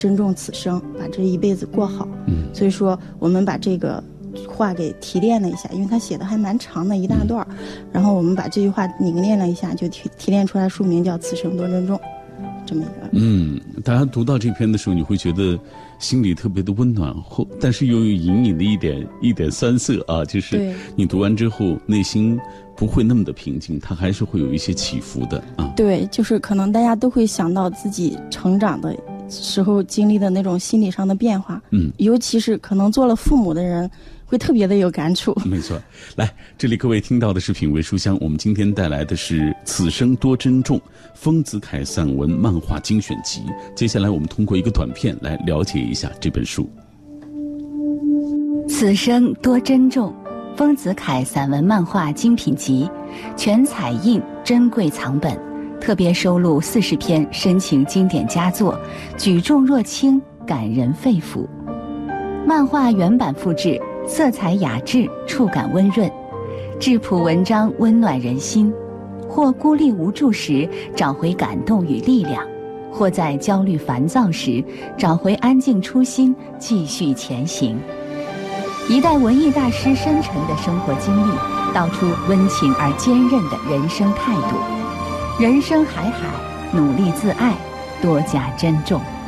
珍重此生，把这一辈子过好。所以说我们把这个话给提炼了一下，因为他写的还蛮长的一大段，然后我们把这句话凝练了一下，就提炼出来书名叫《此生多珍重》，这么一个。 大家读到这篇的时候，你会觉得心里特别的温暖，但是又有隐隐的一点酸涩啊，就是你读完之后内心不会那么的平静，它还是会有一些起伏的啊。 对，就是可能大家都会想到自己成长的时候经历的那种心理上的变化，尤其是可能做了父母的人会特别的有感触。 没错，来，这里各位听到的是品味书香，我们今天带来的是《此生多珍重》丰子恺散文漫画精选集。接下来我们通过一个短片来了解一下这本书。 此生多珍重，丰子恺散文漫画精品集，全彩印珍贵藏本，特别收录40篇深情经典佳作，举重若轻，感人肺腑。漫画原版复制，色彩雅致，触感温润，质朴文章温暖人心，或孤立无助时找回感动与力量，或在焦虑烦躁时找回安静初心，继续前行。一代文艺大师深沉的生活经历，道出温情而坚韧的人生态度。人生海海，努力自爱，多加珍重。